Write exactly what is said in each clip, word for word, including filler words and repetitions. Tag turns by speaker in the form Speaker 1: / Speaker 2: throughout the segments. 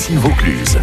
Speaker 1: Ici Vaucluse.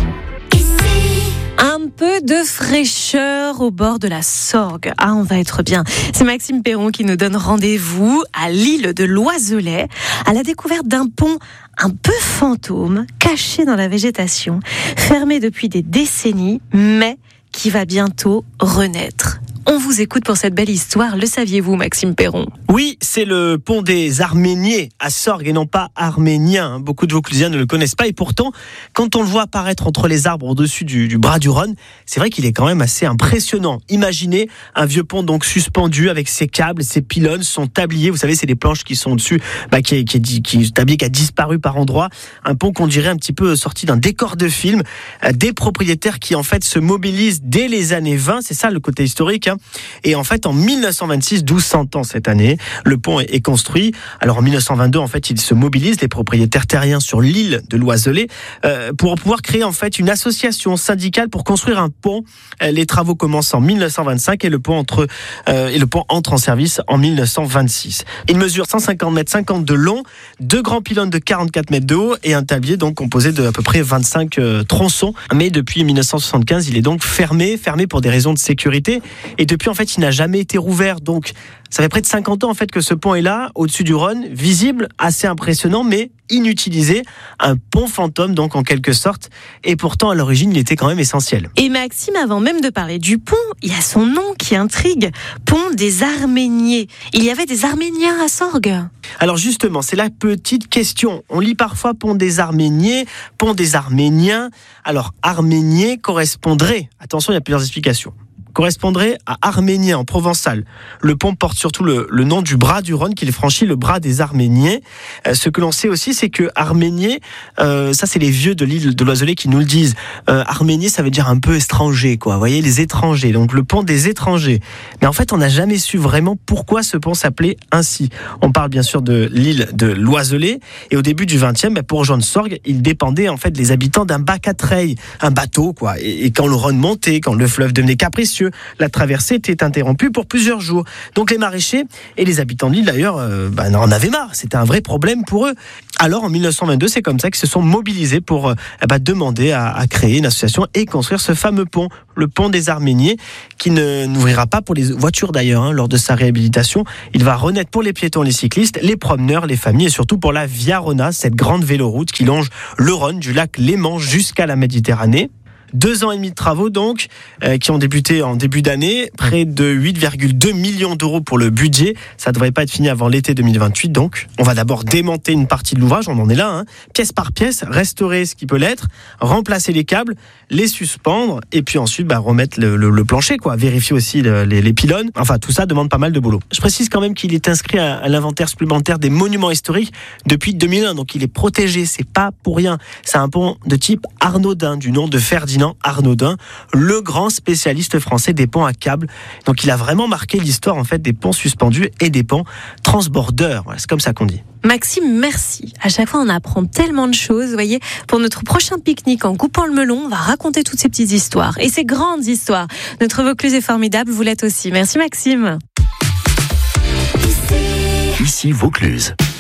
Speaker 2: Un peu de fraîcheur au bord de la Sorgue. Ah, on va être bien. C'est Maxime Perron qui nous donne rendez-vous à l'île de Loiselet, à la découverte d'un pont un peu fantôme, caché dans la végétation, fermé depuis des décennies, mais qui va bientôt renaître. On vous écoute pour cette belle histoire. Le saviez-vous, Maxime Perron ?
Speaker 3: Oui, c'est le pont des Arméniers à Sorgue et non pas arménien. Beaucoup de Vauclusiens ne le connaissent pas et pourtant, quand on le voit apparaître entre les arbres au-dessus du, du bras du Rhône, c'est vrai qu'il est quand même assez impressionnant. Imaginez un vieux pont donc suspendu avec ses câbles, ses pylônes, son tablier. Vous savez, c'est des planches qui sont dessus, bah, qui est, qui est, qui est tablier qui a disparu par endroits. Un pont qu'on dirait un petit peu sorti d'un décor de film. Des propriétaires qui en fait se mobilisent dès les années vingt. C'est ça le côté historique. Hein. Et en fait, en mille neuf cent vingt-six, douze cents ans cette année, le pont est construit. Alors en mille neuf cent vingt-deux, en fait, ils se mobilisent, les propriétaires terriens sur l'île de Loiselet, euh, pour pouvoir créer en fait une association syndicale pour construire un pont. Les travaux commencent en mille neuf cent vingt-cinq et le pont entre euh, et le pont entre en service en mille neuf cent vingt-six. Il mesure cent cinquante mètres cinquante de long, deux grands pylônes de quarante-quatre mètres de haut et un tablier donc composé de à peu près vingt-cinq euh, tronçons. Mais depuis mille neuf cent soixante-quinze, il est donc fermé, fermé pour des raisons de sécurité. Et depuis, en fait, il n'a jamais été rouvert. Donc, ça fait près de cinquante ans, en fait, que ce pont est là, au-dessus du Rhône, visible, assez impressionnant, mais inutilisé. Un pont fantôme, donc, en quelque sorte. Et pourtant, à l'origine, il était quand même essentiel.
Speaker 2: Et Maxime, avant même de parler du pont, il y a son nom qui intrigue. Pont des Arméniers. Il y avait des Arméniens à Sorgue.
Speaker 3: Alors justement, c'est la petite question. On lit parfois pont des Arméniers, pont des Arméniens. Alors, Arménier correspondrait, attention, il y a plusieurs explications, correspondrait à arménien en provençal. Le pont porte surtout le, le nom du bras du Rhône qu'il franchit, le bras des Arméniens. Euh, ce que l'on sait aussi, c'est que arménier, euh, ça c'est les vieux de l'île de Loiselet qui nous le disent. Euh, arménier, ça veut dire un peu étranger, quoi. Vous voyez, les étrangers. Donc le pont des étrangers. Mais en fait, on n'a jamais su vraiment pourquoi ce pont s'appelait ainsi. On parle bien sûr de l'île de Loiselet. Et au début du vingtième, bah, pour rejoindre Sorgue, il dépendait en fait des habitants d'un bac à treilles, un bateau, quoi. Et, et quand le Rhône montait, quand le fleuve devenait capricieux, la traversée était interrompue pour plusieurs jours. Donc les maraîchers et les habitants de l'île d'ailleurs euh, bah, en avaient marre. C'était un vrai problème pour eux. Alors en mille neuf cent vingt-deux, c'est comme ça qu'ils se sont mobilisés pour euh, bah, demander à, à créer une association et construire ce fameux pont, le pont des Arméniers, qui ne n'ouvrira pas pour les voitures d'ailleurs hein, lors de sa réhabilitation. Il va renaître pour les piétons, les cyclistes, les promeneurs, les familles et surtout pour la Via Rona, cette grande véloroute qui longe le Rhône du lac Léman jusqu'à la Méditerranée. Deux ans et demi de travaux donc, euh, qui ont débuté en début d'année, près de huit virgule deux millions d'euros pour le budget. Ça ne devrait pas être fini avant l'été deux mille vingt-huit donc. On va d'abord démonter une partie de l'ouvrage, on en est là, hein, pièce par pièce, restaurer ce qui peut l'être, remplacer les câbles, les suspendre et puis ensuite bah, remettre le, le, le plancher, quoi. Vérifier aussi le, les, les pylônes. Enfin, tout ça demande pas mal de boulot. Je précise quand même qu'il est inscrit à, à l'inventaire supplémentaire des monuments historiques depuis deux mille un, donc il est protégé, c'est pas pour rien. C'est un pont de type Arnaudin, du nom de Ferdinand Arnaudin, le grand spécialiste français des ponts à câbles. Donc il a vraiment marqué l'histoire en fait des ponts suspendus et des ponts transbordeurs. Voilà, c'est comme ça qu'on dit.
Speaker 2: Maxime, merci. À chaque fois, on apprend tellement de choses. Vous voyez, pour notre prochain pique-nique en coupant le melon, on va raconter toutes ces petites histoires et ces grandes histoires. Notre Vaucluse est formidable, vous l'êtes aussi. Merci Maxime.
Speaker 1: Ici Vaucluse.